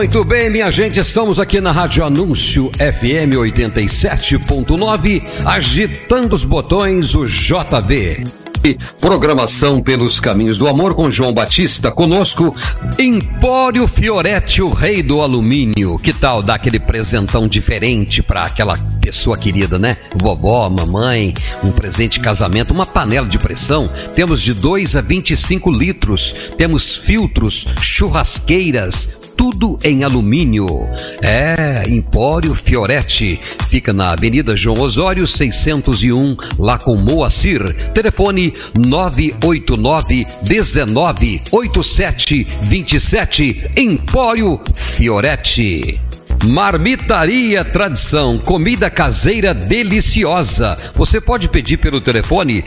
Muito bem, minha gente, estamos aqui na Rádio Anúncio FM 87.9, agitando os botões, o JB. Programação pelos caminhos do amor com João Batista. Conosco, Empório Fioretti, o rei do alumínio. Que tal dar aquele presentão diferente para aquela pessoa querida, né? Vovó, mamãe, um presente de casamento, uma panela de pressão. Temos de 2 a 25 litros. Temos filtros, churrasqueiras, tudo em alumínio. Empório Fioretti. Fica na Avenida João Osório 601, lá com Moacir. Telefone 989 19 87 27. Empório Fioretti. Marmitaria Tradição, comida caseira deliciosa. Você pode pedir pelo telefone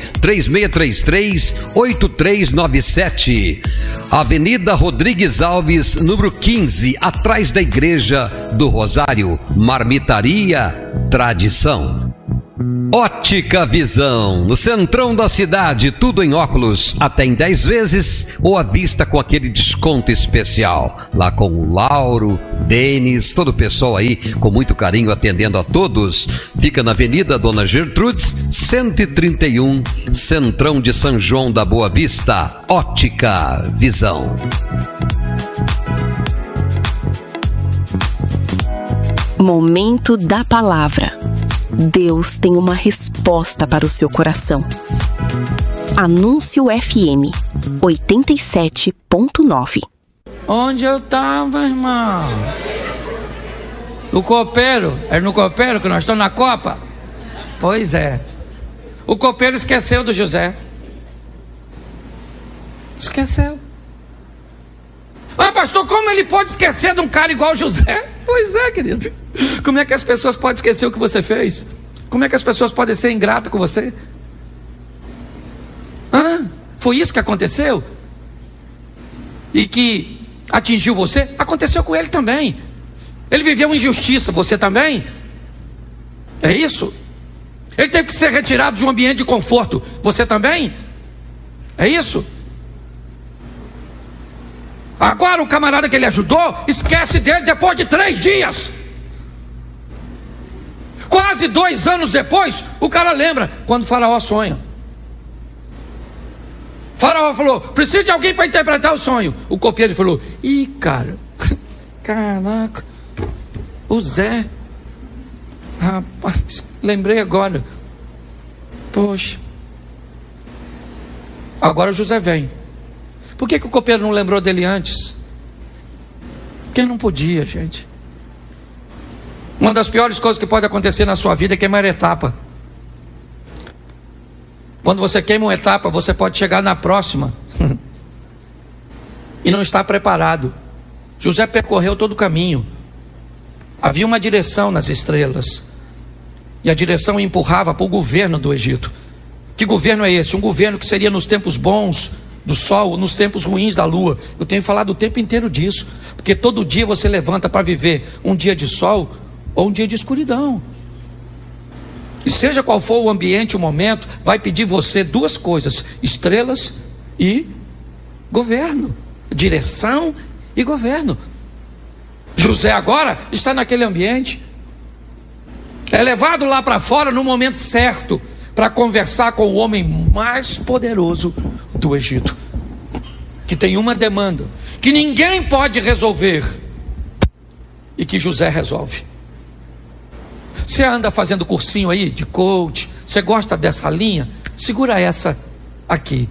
3633-8397. Avenida Rodrigues Alves, número 15, atrás da Igreja do Rosário. Marmitaria Tradição. Ótica Visão, no centrão da cidade, tudo em óculos, até em 10 vezes ou à vista com aquele desconto especial. Lá com o Lauro, Denis, todo o pessoal aí com muito carinho atendendo a todos. Fica na Avenida Dona Gertrudes, 131, centrão de São João da Boa Vista. Ótica Visão. Momento da palavra. Deus tem uma resposta para o seu coração. Anúncio FM 87.9. Onde eu tava, irmão? No copeiro? É no copeiro que nós estamos na Copa? Pois é. O copeiro esqueceu do José. Esqueceu. Mas pastor, como ele pode esquecer de um cara igual o José? Pois é, querido. Como é que as pessoas podem esquecer o que você fez? Como é que as pessoas podem ser ingratas com você? Foi isso que aconteceu? E que atingiu você? Aconteceu com ele também. Ele viveu injustiça, você também? É isso? Ele teve que ser retirado de um ambiente de conforto, você também? É isso? Agora o camarada que ele ajudou, esquece dele depois de 3 dias. Quase 2 anos depois, o cara lembra quando o faraó sonha. O faraó falou, precisa de alguém para interpretar o sonho. O copeiro falou, cara, caraca, o Zé, rapaz, lembrei agora. Poxa. Agora o José vem. Por que o copeiro não lembrou dele antes? Porque ele não podia, gente. Uma das piores coisas que pode acontecer na sua vida é queimar etapa. Quando você queima uma etapa, você pode chegar na próxima e não estar preparado. José percorreu todo o caminho. Havia uma direção nas estrelas, e a direção empurrava para o governo do Egito. Que governo é esse? Um governo que seria nos tempos bons do sol, nos tempos ruins da lua. Eu tenho falado o tempo inteiro disso, porque todo dia você levanta para viver um dia de sol ou um dia de escuridão. E seja qual for o ambiente, o momento, vai pedir você 2 coisas: estrelas e governo, direção e governo. José agora está naquele ambiente, é levado lá para fora no momento certo, para conversar com o homem mais poderoso do Egito, que tem uma demanda que ninguém pode resolver e que José resolve. Você anda fazendo cursinho aí de coach, você gosta dessa linha? Segura essa aqui.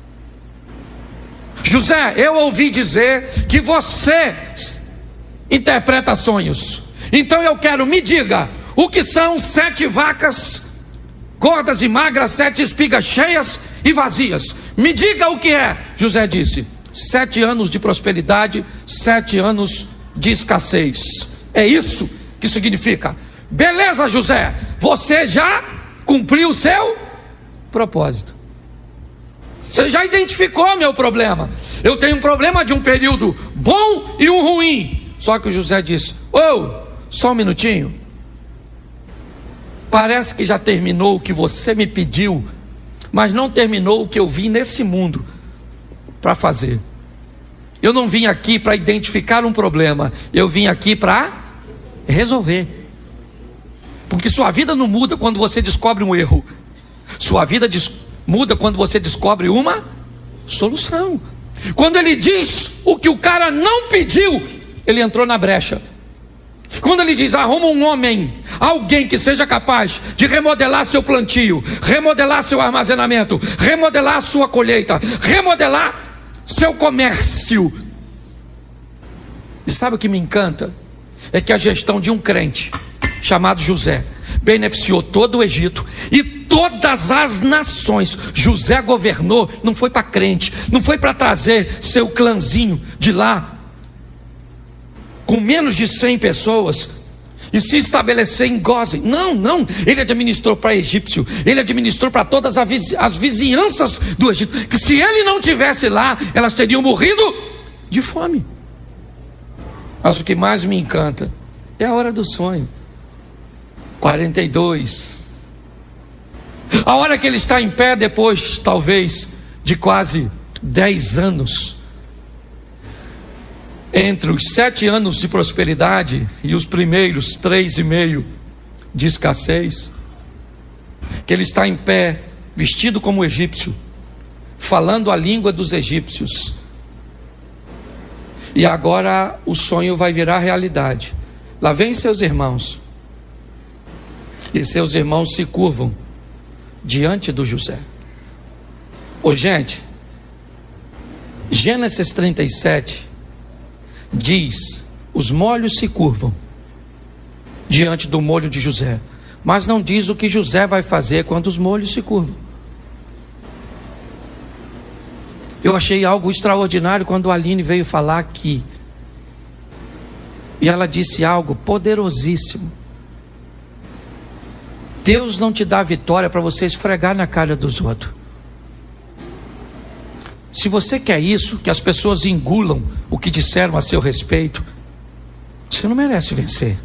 José, eu ouvi dizer que você interpreta sonhos, então eu quero, me diga, o que são 7 vacas gordas e magras, 7 espigas cheias e vazias? Me diga o que é. José disse: 7 anos de prosperidade, 7 anos de escassez. É isso que significa. Beleza, José, você já cumpriu o seu propósito. Você já identificou meu problema. Eu tenho um problema de um período bom e um ruim. Só que o José disse: só um minutinho. Parece que já terminou o que você me pediu, mas não terminou o que eu vim nesse mundo para fazer. Eu não vim aqui para identificar um problema, eu vim aqui para resolver. Porque sua vida não muda quando você descobre um erro. Sua vida muda quando você descobre uma solução. Quando ele diz o que o cara não pediu, ele entrou na brecha. Quando ele diz: arruma um homem, alguém que seja capaz de remodelar seu plantio, remodelar seu armazenamento, remodelar sua colheita, remodelar seu comércio. E sabe o que me encanta? É que a gestão de um crente chamado José beneficiou todo o Egito e todas as nações. José governou, não foi para crente, não foi para trazer seu clãzinho de lá com menos de 100 pessoas e se estabelecer em Gósen. Não, ele administrou para egípcio, ele administrou para todas as vizinhanças do Egito, que se ele não tivesse lá, elas teriam morrido de fome. Mas o que mais me encanta é a hora do sonho. 42. A hora que ele está em pé, depois talvez de quase 10 anos, entre os 7 anos de prosperidade e os primeiros 3,5 de escassez, que ele está em pé, vestido como egípcio, falando a língua dos egípcios. E agora o sonho vai virar realidade. Lá vem seus irmãos, e seus irmãos se curvam diante do José. Ô gente, Gênesis 37 diz: os molhos se curvam diante do molho de José, mas não diz o que José vai fazer quando os molhos se curvam. Eu achei algo extraordinário quando a Aline veio falar aqui, e ela disse algo poderosíssimo. Deus não te dá vitória para você esfregar na cara dos outros. Se você quer isso, que as pessoas engulam o que disseram a seu respeito, você não merece vencer.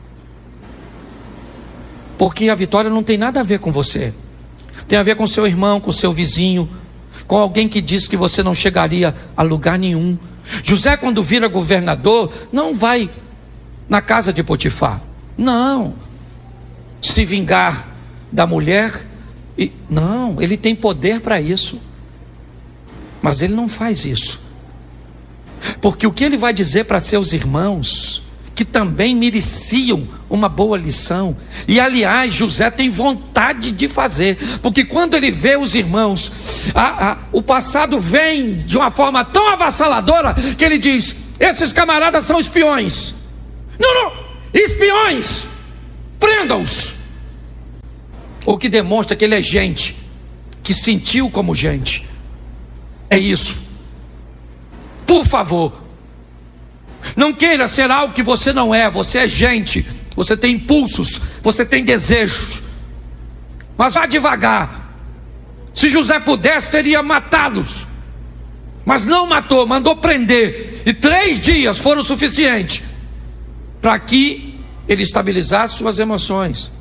Porque a vitória não tem nada a ver com você. Tem a ver com seu irmão, com seu vizinho, com alguém que disse que você não chegaria a lugar nenhum. José, quando vira governador, não vai na casa de Potifar. Não. Se vingar da mulher. Não, ele tem poder para isso. Mas ele não faz isso. Porque o que ele vai dizer para seus irmãos, que também mereciam uma boa lição, e aliás, José tem vontade de fazer, porque quando ele vê os irmãos, o passado vem de uma forma tão avassaladora, que ele diz: esses camaradas são espiões. Não, espiões, prendam-os. O que demonstra que ele é gente, que sentiu como gente. É isso. Por favor, não queira ser algo que você não é. Você é gente, você tem impulsos, você tem desejos, mas vá devagar. Se José pudesse, teria matá-los, mas não matou, mandou prender, e 3 dias foram suficientes para que ele estabilizasse suas emoções,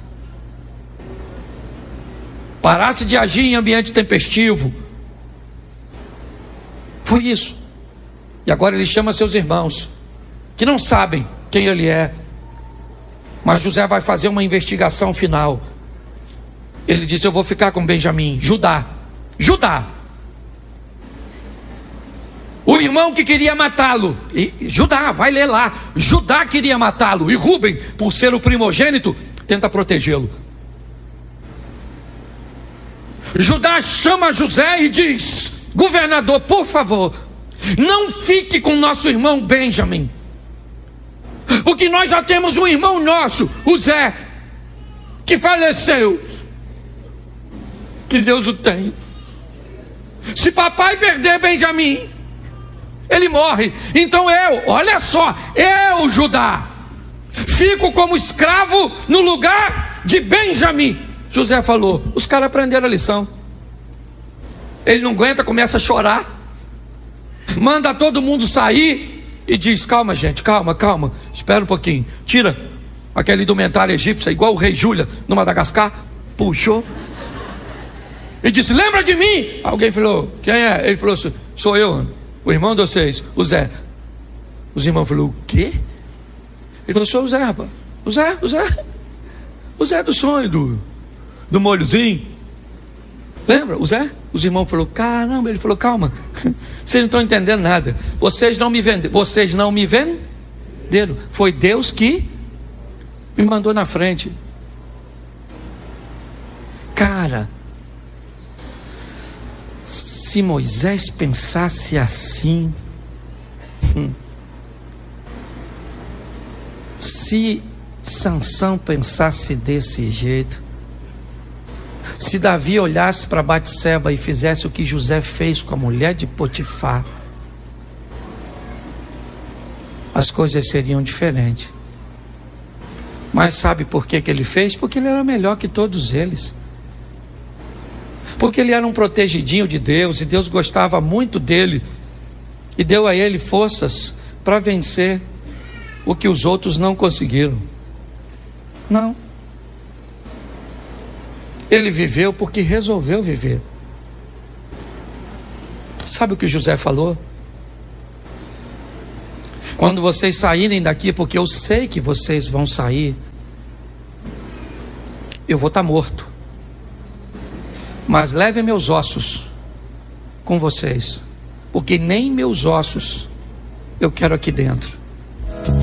parasse de agir em ambiente tempestivo. Foi isso. E agora ele chama seus irmãos, que não sabem quem ele é, mas José vai fazer uma investigação final. Ele disse: eu vou ficar com Benjamim. Judá. O irmão que queria matá-lo, e Judá, vai ler lá, Judá queria matá-lo, e Rúben, por ser o primogênito, tenta protegê-lo. Judá chama José e diz: governador, por favor, não fique com nosso irmão Benjamim, porque nós já temos um irmão nosso, o Zé, que faleceu. Que Deus o tenha. Se papai perder Benjamim, ele morre. Então olha só, eu, Judá, fico como escravo no lugar de Benjamim. José falou: os caras aprenderam a lição. Ele não aguenta, começa a chorar, manda todo mundo sair e diz: calma gente, calma, espera um pouquinho. Tira aquela indumentária egípcia, igual o rei Júlia no Madagascar. Puxou e disse: lembra de mim? Alguém falou: quem é? Ele falou assim: sou eu. O irmão de vocês, o Zé. Os irmãos falaram, o quê? Ele falou, sou o Zé, rapaz. O Zé do sonho, do molhozinho. Lembra? O Zé? Os irmãos falaram, caramba. Ele falou, calma, vocês não estão entendendo nada. Vocês não me venderam. Foi Deus que me mandou na frente. Cara, se Moisés pensasse assim, se Sansão pensasse desse jeito, se Davi olhasse para Batseba e fizesse o que José fez com a mulher de Potifar, as coisas seriam diferentes. Mas sabe por que ele fez? Porque ele era melhor que todos eles. Porque ele era um protegidinho de Deus, e Deus gostava muito dele, e deu a ele forças para vencer o que os outros não conseguiram. Não. Ele viveu porque resolveu viver. Sabe o que José falou? Quando vocês saírem daqui, porque eu sei que vocês vão sair, eu vou estar morto. Mas levem meus ossos com vocês, porque nem meus ossos eu quero aqui dentro.